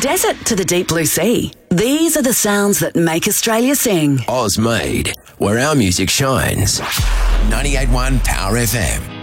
desert to the deep blue sea, these are the sounds that make Australia sing. Oz made, where our music shines. 98.1 Power FM.